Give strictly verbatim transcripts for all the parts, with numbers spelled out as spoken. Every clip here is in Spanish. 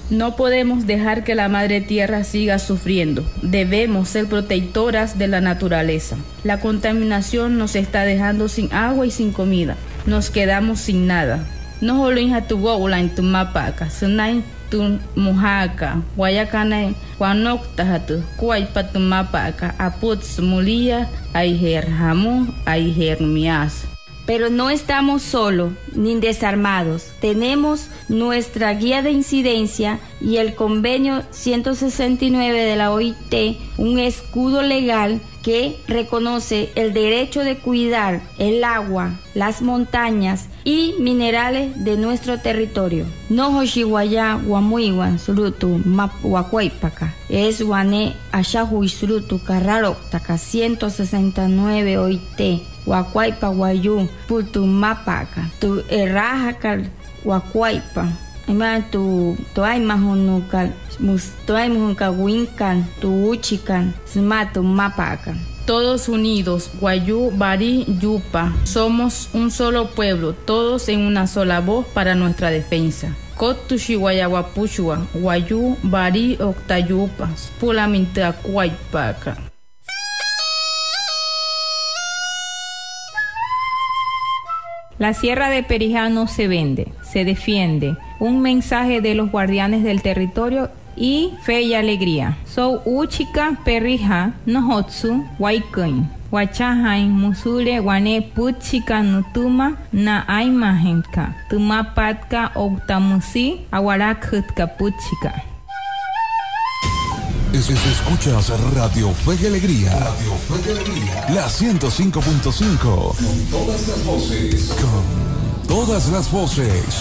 No podemos dejar que la madre tierra siga sufriendo. Debemos ser protectoras de la naturaleza. La contaminación nos está dejando sin agua y sin comida. Nos quedamos sin nada. No olinja tu gola en tu mapaca, sunay tu mujaca, guayacana, guanoctajatu, cuaypa tu mapaca, aput sumulia, aiher jamu, aiher mias. Pero no estamos solos ni desarmados. Tenemos nuestra guía de incidencia y el convenio ciento sesenta y nueve de la O I T, un escudo legal que reconoce el derecho de cuidar el agua, las montañas y minerales de nuestro territorio. No hoshiwaya guamuiwan surutu map wakuaipaka. Es guane ashahui surutu carraro taka ciento sesenta y nueve O I T. Wakuaipa wayu putu mapaka. Tu errajakal wakuaipa. Ima tu tu ay mahunukal mus tu ay mahunka winkan tu uchikan smatu mapaka. Todos unidos, Guayú, Barí, Yupa, somos un solo pueblo, todos en una sola voz para nuestra defensa. Kotushi Guayaguapuchua, Guayú, Barí, Octayupa, Spulaminta Cuaypaca. La Sierra de Perijá no se vende, se defiende. Un mensaje de los guardianes del territorio y fe y alegría. So uchika Perijá nohotsu waikain. Wachahain musule wane puchika nutuma na aimahenka. Tumapatka oktamusi awarakutka puchika. Es, es, escuchas Radio Fe y Alegría. Radio Fe y Alegría. La ciento cinco punto cinco. Con todas las voces. Con todas las voces.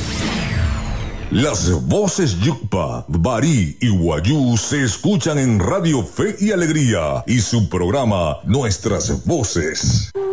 Las voces Yucpa, Barí y Guayú se escuchan en Radio Fe y Alegría y su programa Nuestras Voces.